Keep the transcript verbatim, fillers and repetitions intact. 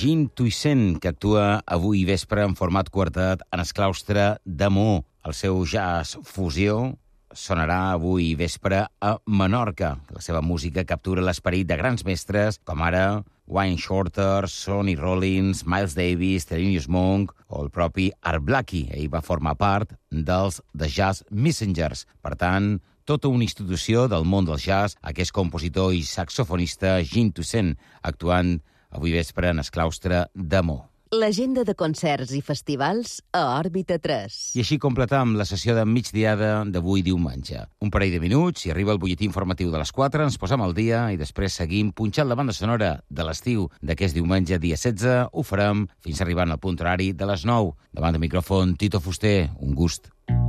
Jean Toussaint, que actua avui vespre en format quartet en el claustre d'Amor. El seu jazz fusió sonarà avui vespre a Menorca. La seva música captura l'esperit de grans mestres, com ara Wayne Shorter, Sonny Rollins, Miles Davis, Thelonious Monk o el propi Art Blakey. Ell va formar part dels The Jazz Messengers. Per tant, tota una institució del món del jazz, aquest compositor i saxofonista Jean Toussaint, actuant avui vespre en el claustre d'Amor. L'agenda de concerts i festivals a Òrbita tres. I així completam la sessió de migdiada d'avui diumenge. Un parell de minuts i arriba el butlletí informatiu de les quatre, ens posem al dia i després seguim punxant la banda sonora de l'estiu d'aquest diumenge, dia setze. Ho farem fins arribant al punt horari de les nou. Davant del micròfon, Tito Fuster, un gust.